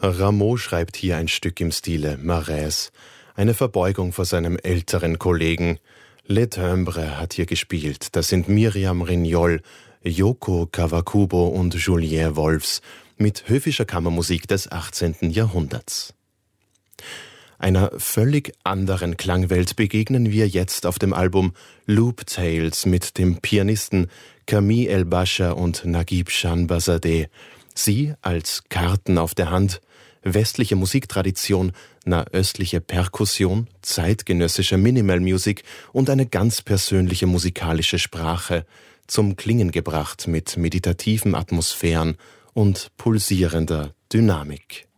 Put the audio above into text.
Rameau schreibt hier ein Stück im Stile Marais, eine Verbeugung vor seinem älteren Kollegen. Le Timbre hat hier gespielt, das sind Miriam Rignol, Yoko Kawakubo und Julien Wolfs mit höfischer Kammermusik des 18. Jahrhunderts. Einer völlig anderen Klangwelt begegnen wir jetzt auf dem Album Loop Tales mit dem Pianisten Camille El-Basha und Naguib Shanbazadeh. Sie als Karten auf der Hand, westliche Musiktradition, nahöstliche Perkussion, zeitgenössische Minimal Music und eine ganz persönliche musikalische Sprache, zum Klingen gebracht mit meditativen Atmosphären und pulsierender Dynamik.